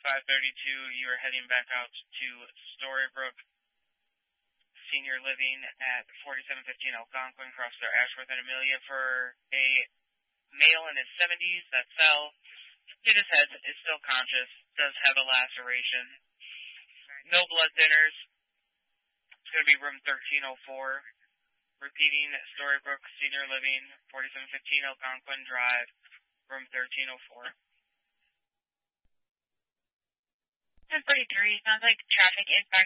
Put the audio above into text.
532, you are heading back out to Storybrooke Senior Living at 4715 Algonquin, across there, Ashworth and Amelia, for a male in his 70s that fell, hit his head, is still conscious, does have a laceration. No blood thinners. It's going to be room 1304. Repeating, Storybrooke Senior Living, 4715 Algonquin Drive, room 1304. 1043, sounds like traffic impact